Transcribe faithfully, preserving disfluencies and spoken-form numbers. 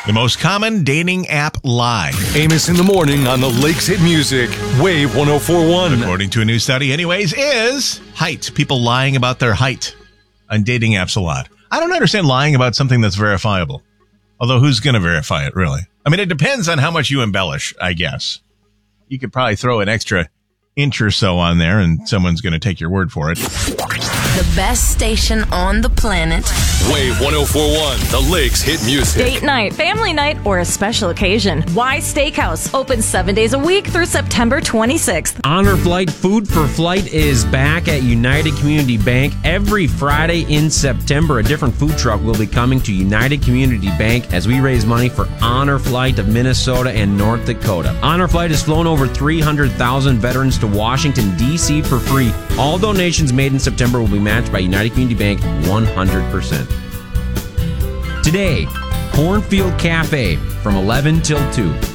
The most common dating app lie. Amos in the morning on the Lakes Hit Music. Wave one oh four point one. According to a new study, anyways, is height. People lying about their height on dating apps a lot. I don't understand lying about something that's verifiable. Although, who's going to verify it, really? I mean, it depends on how much you embellish, I guess. You could probably throw an extra inch or so on there, and someone's going to take your word for it. The best station on the planet. Wave one oh four point one, the Lakes Hit Music. Date night, family night, or a special occasion. Why Steakhouse? Open seven days a week through September twenty-sixth. Honor Flight Food for Flight is back at United Community Bank. Every Friday in September, a different food truck will be coming to United Community Bank as we raise money for Honor Flight of Minnesota and North Dakota. Honor Flight has flown over three hundred thousand veterans to Washington, D C for free. All donations made in September will be matched by United Community Bank one hundred percent. Today, Cornfield Cafe from eleven till two.